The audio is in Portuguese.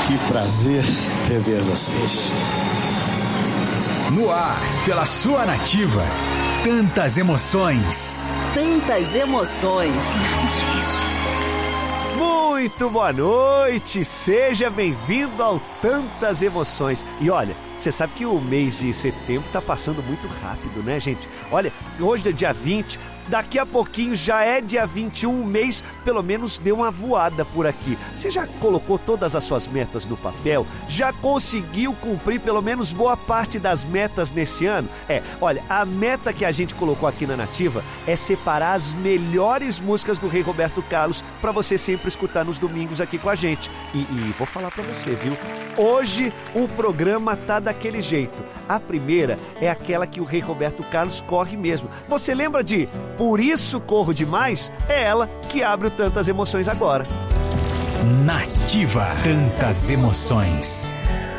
Que prazer rever vocês. No ar, pela sua Nativa. Tantas emoções. Tantas emoções. Muito boa noite, seja bem-vindo ao Tantas Emoções. E olha, você sabe que o mês de setembro tá passando muito rápido, né, gente? Olha, hoje é dia 20, daqui a pouquinho já é dia 21, o mês pelo menos deu uma voada por aqui. Você já colocou todas as suas metas no papel? Já conseguiu cumprir pelo menos boa parte das metas nesse ano? Olha, a meta que a gente colocou aqui na Nativa é separar as melhores músicas do Rei Roberto Carlos para você sempre escutar nos domingos aqui com a gente. E vou falar para você, viu? Hoje o programa tá daquele jeito. A primeira é aquela que o Rei Roberto Carlos corre mesmo. Você lembra de Por Isso Corro Demais? É ela que abre o Tantas Emoções agora. Nativa. Tantas emoções.